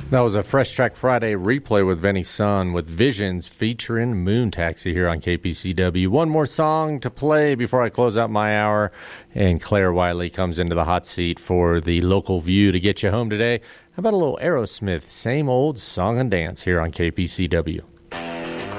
That was a Fresh Track Friday replay with Vinny Sun with Visions featuring Moon Taxi here on KPCW. One more song to play before I close out my hour, and Claire Wiley comes into the hot seat for the local view to get you home today. How about a little Aerosmith, Same Old Song and Dance here on KPCW?